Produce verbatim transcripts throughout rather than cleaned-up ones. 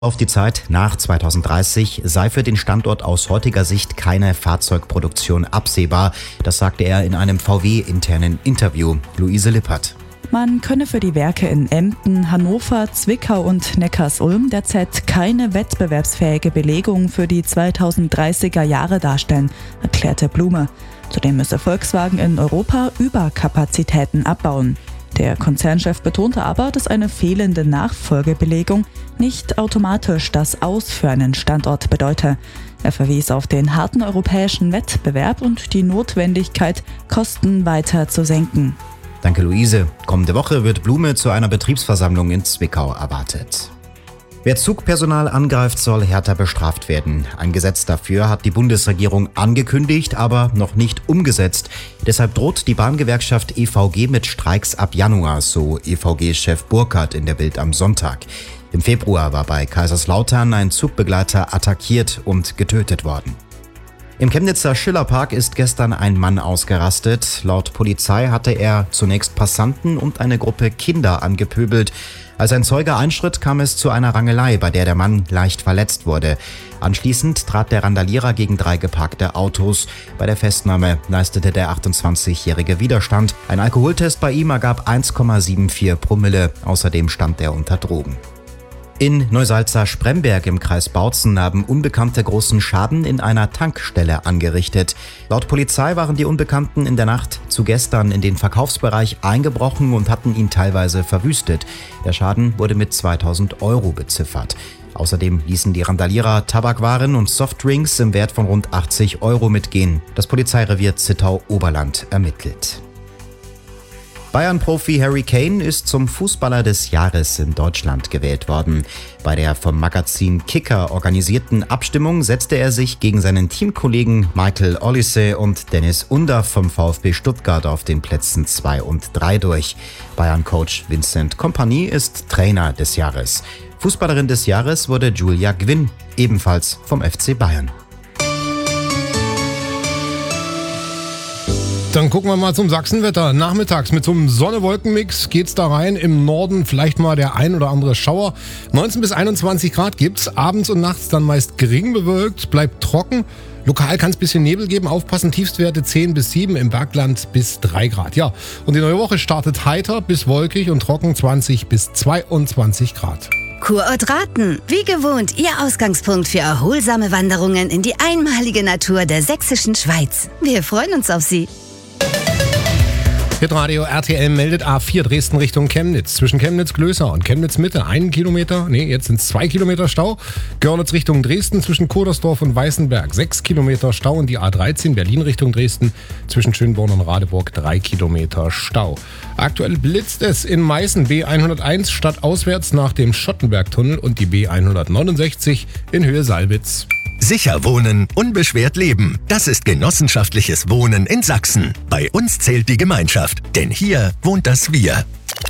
Auf die Zeit nach zweitausenddreißig sei für den Standort aus heutiger Sicht keine Fahrzeugproduktion absehbar. Das sagte er in einem V W-internen Interview. Luise Lippert. Man könne für die Werke in Emden, Hannover, Zwickau und Neckarsulm derzeit keine wettbewerbsfähige Belegung für die zweitausenddreißiger Jahre darstellen, erklärte Blume. Zudem müsse Volkswagen in Europa Überkapazitäten abbauen. Der Konzernchef betonte aber, dass eine fehlende Nachfolgebelegung nicht automatisch das Aus für einen Standort bedeute. Er verwies auf den harten europäischen Wettbewerb und die Notwendigkeit, Kosten weiter zu senken. Danke, Luise. Kommende Woche wird Blume zu einer Betriebsversammlung in Zwickau erwartet. Wer Zugpersonal angreift, soll härter bestraft werden. Ein Gesetz dafür hat die Bundesregierung angekündigt, aber noch nicht umgesetzt. Deshalb droht die Bahngewerkschaft E V G mit Streiks ab Januar, so E V G-Chef Burkhardt in der Bild am Sonntag. Im Februar war bei Kaiserslautern ein Zugbegleiter attackiert und getötet worden. Im Chemnitzer Schillerpark ist gestern ein Mann ausgerastet. Laut Polizei hatte er zunächst Passanten und eine Gruppe Kinder angepöbelt. Als ein Zeuge einschritt, kam es zu einer Rangelei, bei der der Mann leicht verletzt wurde. Anschließend trat der Randalierer gegen drei geparkte Autos. Bei der Festnahme leistete der achtundzwanzigjährige Widerstand. Ein Alkoholtest bei ihm ergab eins Komma vierundsiebzig Promille. Außerdem stand er unter Drogen. In Neusalza-Spremberg im Kreis Bautzen haben Unbekannte großen Schaden in einer Tankstelle angerichtet. Laut Polizei waren die Unbekannten in der Nacht zu gestern in den Verkaufsbereich eingebrochen und hatten ihn teilweise verwüstet. Der Schaden wurde mit zweitausend Euro beziffert. Außerdem ließen die Randalierer Tabakwaren und Softdrinks im Wert von rund achtzig Euro mitgehen. Das Polizeirevier Zittau-Oberland ermittelt. Bayern-Profi Harry Kane ist zum Fußballer des Jahres in Deutschland gewählt worden. Bei der vom Magazin Kicker organisierten Abstimmung setzte er sich gegen seinen Teamkollegen Michael Olise und Dennis Undaff vom VfB Stuttgart auf den Plätzen zwei und drei durch. Bayern-Coach Vincent Kompany ist Trainer des Jahres. Fußballerin des Jahres wurde Julia Gwynn, ebenfalls vom F C Bayern. Dann gucken wir mal zum Sachsenwetter. Nachmittags mit so einem Sonne-Wolken-Mix geht's da rein. Im Norden vielleicht mal der ein oder andere Schauer. neunzehn bis einundzwanzig Grad gibt's. Abends und nachts dann meist gering bewölkt, bleibt trocken. Lokal kann es ein bisschen Nebel geben. Aufpassen, Tiefstwerte zehn bis sieben, im Bergland bis drei Grad. Ja, und die neue Woche startet heiter bis wolkig und trocken zwanzig bis zweiundzwanzig Grad. Kurort Raten. Wie gewohnt, Ihr Ausgangspunkt für erholsame Wanderungen in die einmalige Natur der sächsischen Schweiz. Wir freuen uns auf Sie. Hitradio R T L meldet A vier Dresden Richtung Chemnitz. Zwischen Chemnitz-Glößer und Chemnitz-Mitte einen Kilometer, nee, jetzt sind es zwei Kilometer Stau. Görlitz Richtung Dresden zwischen Kodersdorf und Weißenberg sechs Kilometer Stau. Und die A dreizehn Berlin Richtung Dresden zwischen Schönborn und Radeburg drei Kilometer Stau. Aktuell blitzt es in Meißen B hunderteins stadtauswärts nach dem Schottenbergtunnel und die B hundertneunundsechzig in Höhe Salwitz. Sicher wohnen, unbeschwert leben. Das ist genossenschaftliches Wohnen in Sachsen. Bei uns zählt die Gemeinschaft, denn hier wohnt das Wir.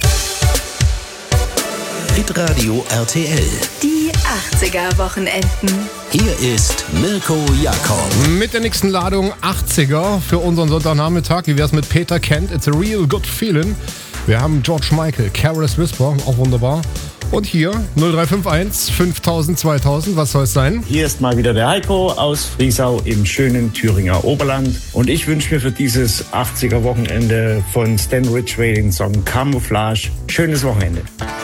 Hitradio R T L. Die achtziger-Wochenenden. Hier ist Mirko Jakob. Mit der nächsten Ladung achtziger für unseren Sonntagnachmittag. Wie wär's mit Peter Kent? It's a real good feeling. Wir haben George Michael, Careless Whisper, auch wunderbar. Und hier null drei fünf eins fünftausend zweitausend, was soll es sein? Hier ist mal wieder der Heiko aus Friesau im schönen Thüringer Oberland. Und ich wünsche mir für dieses achtziger-Wochenende von Stan Ridgway den Song Camouflage. Schönes Wochenende.